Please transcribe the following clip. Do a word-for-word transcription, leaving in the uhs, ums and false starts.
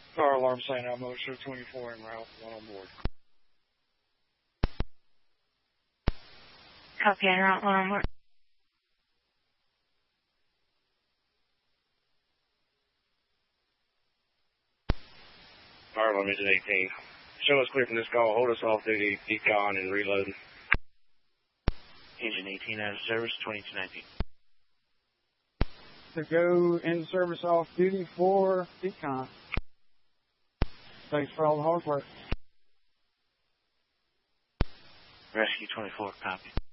Fire alarm sign out, Motor twenty-four en route, one on board. Copy, en route, one on board. Fire alarm engine eighteen. Show us clear from this call. Hold us off duty, decon, and reloading. Engine eighteen out of service, twenty-two nineteen. To go in service off duty for decon. Thanks for all the hard work. Rescue twenty-four, copy.